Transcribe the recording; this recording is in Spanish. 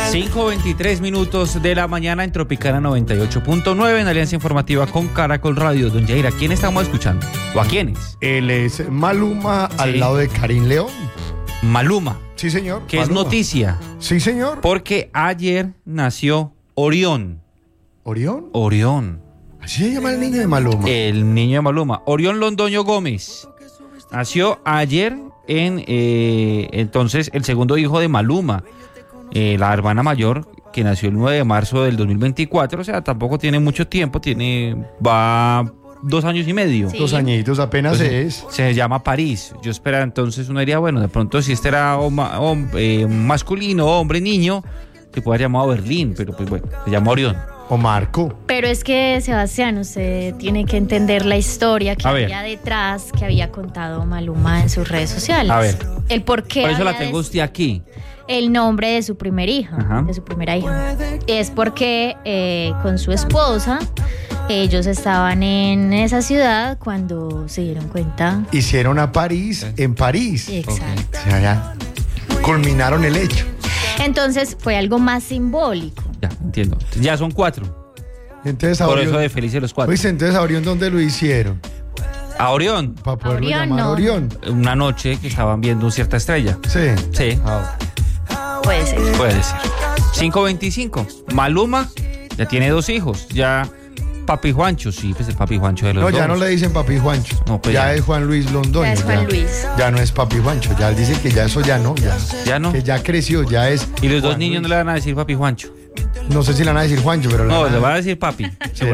5:23 de la mañana en Tropicana 98.9 en Alianza Informativa con Caracol Radio. Don Jair, ¿a quién estamos escuchando? ¿O a quiénes? Él es Maluma al lado de Karim León. Maluma. Sí, señor. Que Maluma. es noticia. Sí, señor. Porque ayer nació Orión. ¿Orión? Orión. Así se llama el niño de Maluma. El niño de Maluma. Orión Londoño Gómez. Nació ayer entonces el segundo hijo de Maluma. La hermana mayor, que nació el 9 de marzo del 2024, o sea, tampoco tiene mucho tiempo, va 2 años y medio. Sí. 2 añitos apenas entonces, se llama París. Yo esperaba entonces, uno diría, bueno, de pronto si este era masculino, hombre, niño, se puede haber llamado Berlín, pero pues bueno, se llama Orión. O Marco. Pero es que, Sebastián, usted tiene que entender la historia que había detrás, que había contado Maluma en sus redes sociales. A ver. El por qué. Por eso la tengo usted aquí. El nombre de su primera hija. Ajá. De su primera hija. Es porque con su esposa, ellos estaban en esa ciudad cuando se dieron cuenta. Hicieron a París en París. Exacto. O sea, ya culminaron el hecho. Entonces fue algo más simbólico. Ya, entiendo. Ya son 4. Entonces, por eso de felices los 4. Pues entonces, ¿a Orión dónde lo hicieron? ¿A Orión? Para poderlo llamar a Orión. Una noche que estaban viendo cierta estrella. Sí. Sí. Puede ser. Puede ser. 5:25. Maluma ya tiene 2 hijos. Ya Papi Juancho, sí, pues el Papi Juancho de los dos. No, ya no le dicen Papi Juancho. No, pues ya es Juan Luis Londoño. Ya es Juan Luis. Ya no es Papi Juancho. Ya él dice que ya eso ya no. Ya no. Que ya creció, ya es. Y los 2 niños no le van a decir Papi Juancho. No sé si le van a decir Juancho, pero no, le van a decir Papi.